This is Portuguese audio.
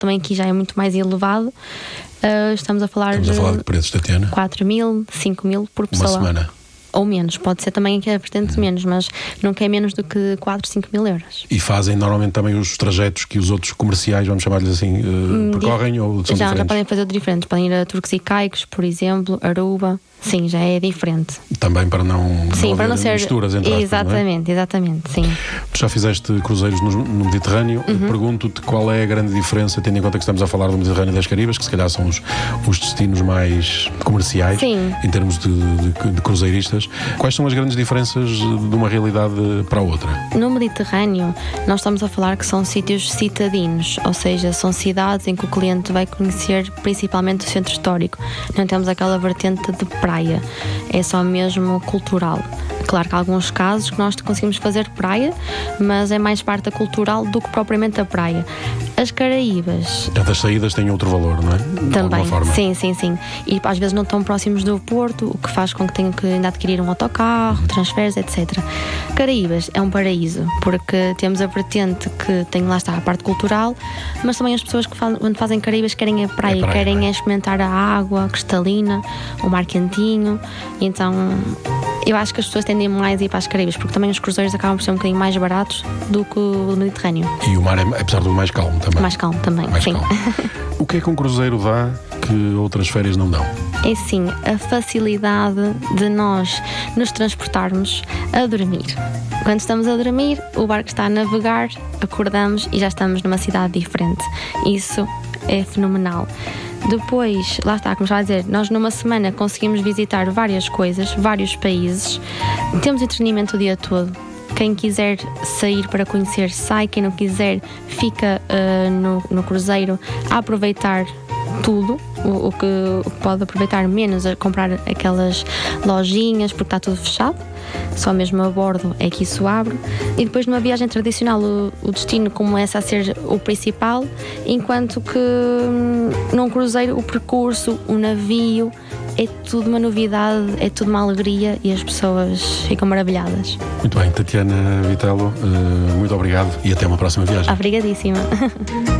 também aqui já é muito mais elevado. Estamos a falar de preços, Tatiana? 4.000, 5.000 por pessoa. Uma semana? Ou menos, pode ser também aqui a vertente menos, mas nunca é menos do que 4, 5.000 euros. E fazem normalmente também os trajetos que os outros comerciais, vamos chamar-lhes assim, percorrem ou são diferentes? Já podem fazer diferentes, podem ir a Turcos e Caicos, por exemplo, Aruba. Sim, já é diferente. Também para não ser misturas entre aspas, exatamente, não é? Exatamente, sim. Tu já fizeste cruzeiros no Mediterrâneo. Pergunto-te qual é a grande diferença, tendo em conta que estamos a falar do Mediterrâneo e das Caribas, que se calhar são os destinos mais comerciais, sim, em termos de cruzeiristas. Quais são as grandes diferenças de uma realidade para a outra? No Mediterrâneo, nós estamos a falar que são sítios citadinos, ou seja, são cidades em que o cliente vai conhecer principalmente o centro histórico. Não temos aquela vertente de praia, é só mesmo cultural. Claro que há alguns casos que nós conseguimos fazer praia, mas é mais parte da cultural do que propriamente a praia. As Caraíbas... As saídas têm outro valor, não é? Também, sim. E às vezes não tão próximos do Porto, o que faz com que tenham que ainda adquirir um autocarro, transferes, etc. Caraíbas é um paraíso, porque temos a vertente que tem, lá está, a parte cultural, mas também as pessoas que quando fazem Caraíbas querem a praia, querem experimentar a água cristalina, o mar quentinho. Então eu acho que as pessoas tendem mais a ir para as Caraíbas, porque também os cruzeiros acabam por ser um bocadinho mais baratos do que o Mediterrâneo. E o mar é, apesar do mais calmo também. Mais calmo também, sim. Calmo. O que é que um cruzeiro dá que outras férias não dão? É sim, a facilidade de nós nos transportarmos a dormir. Quando estamos a dormir, o barco está a navegar, acordamos e já estamos numa cidade diferente. Isso é fenomenal. Depois, lá está, como estava a dizer, nós numa semana conseguimos visitar várias coisas, vários países, temos entretenimento o dia todo. Quem quiser sair para conhecer, sai. Quem não quiser, fica no cruzeiro a aproveitar tudo, o que pode aproveitar menos a comprar aquelas lojinhas, porque está tudo fechado. Só mesmo a bordo é que isso abre. E depois numa viagem tradicional o destino começa a ser o principal, enquanto que num cruzeiro o percurso, o navio, é tudo uma novidade, é tudo uma alegria e as pessoas ficam maravilhadas. Muito bem, Tatiana Vitello, muito obrigado e até uma próxima viagem. Obrigadíssima.